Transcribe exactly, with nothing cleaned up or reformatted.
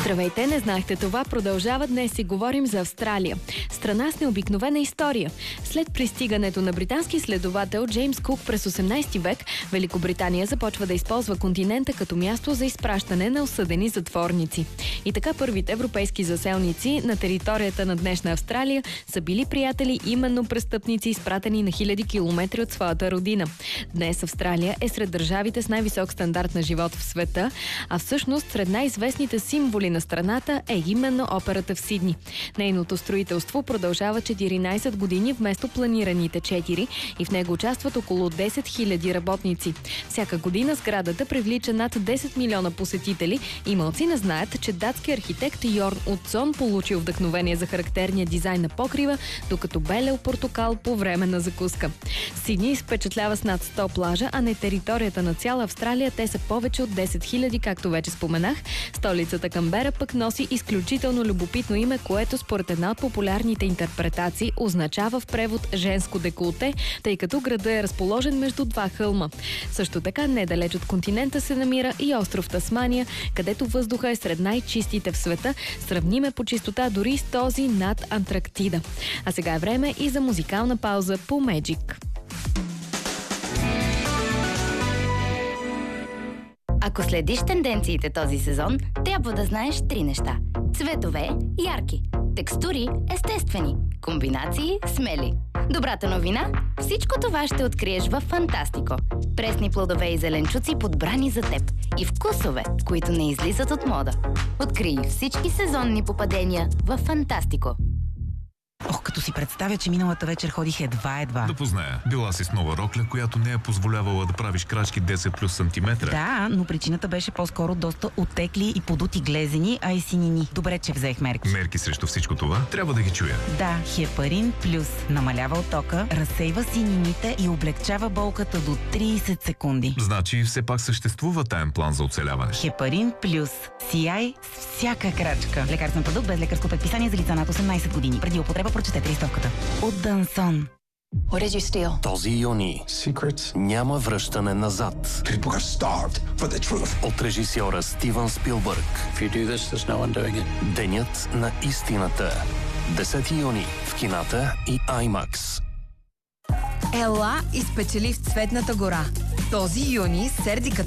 Здравейте, не знаехте това. Продължава днес си говорим за Австралия. Страна с необикновена история. След пристигането на британски следовател Джеймс Кук през осемнайсети век, Великобритания започва да използва континента като място за изпращане на осъдени затворници. И така първите европейски заселници на територията на днешна Австралия са били приятели именно престъпници, изпратени на хиляди километри от своята родина. Днес Австралия е сред държавите с най-висок стандарт на живот в света, а всъщност сред най-известните символи на страната е именно операта в Сидни. Нейното строителство продължава четиринайсет години вместо планираните четири и в него участват около десет хиляди работници. Всяка година сградата привлича над десет милиона посетители и малци не знаят, че датски архитект Йорн Утсон получил вдъхновение за характерния дизайн на покрива, докато белел портокал по време на закуска. Сидни впечатлява с над сто плажа, а на територията на цяла Австралия те са повече от десет хиляди, както вече споменах. Столицата Камбера пък носи изключително любопитно име, което според една от популярните интерпретации означава в превод женско деколте, тъй като градът е разположен между два хълма. Също така недалеч от континента се намира и остров Тасмания, където въздуха е сред най-чистите в света, сравниме по чистота дори с този над Антарктида. А сега е време и за музикална пауза по Magic. Ако следиш тенденциите този сезон, трябва да знаеш три неща. Цветове – ярки. Текстури – естествени. Комбинации – смели. Добрата новина – всичко това ще откриеш във Фантастико. Пресни плодове и зеленчуци, подбрани за теб. И вкусове, които не излизат от мода. Открий всички сезонни попадения във Фантастико. Ох, като си представя, че миналата вечер ходих едва-едва. Да позная. Била си с нова рокля, която не е позволявала да правиш крачки десет плюс сантиметра. Да, но причината беше по-скоро доста отекли и подути глезени, а и синини. Добре, че взех мерки. Мерки срещу всичко това? Трябва да ги чуя. Да, Хепарин плюс намалява оттока, разсейва синините и облегчава болката до трийсет секунди. Значи все пак съществува таен план за оцеляване. Хепарин плюс. Сияй с всяка крачка. Лекарствен продукт без лекарско предписание за лица над осемнайсет години. Преди употреба прочетете листовката. От Дансон. What did you steal? Този юни Secrets. няма връщане назад. People are starved for the truth. От режисьора Стивън Спилбърг. If you do this, there's no one doing it. Денят на истината. десети юни в кината и IMAX. Ела и спечели в Цветната гора. Този юни Сердика